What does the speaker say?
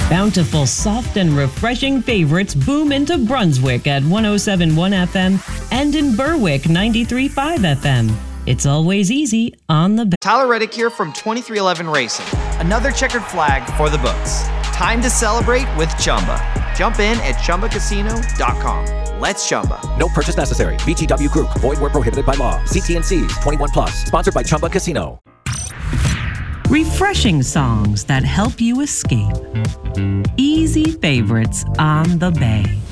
Bountiful, soft, and refreshing favorites boom into Brunswick at 107.1 FM and in Berwick 93.5 FM. It's always easy on the... Tyler Reddick here from 2311 Racing. Another checkered flag for the books. Time to celebrate with Chumba. Jump in at ChumbaCasino.com. Let's Chumba. No purchase necessary. VGW Group. Void where prohibited by law. See T&Cs. 21 plus. Sponsored by Chumba Casino. Refreshing songs that help you escape. Easy favorites on the Bay.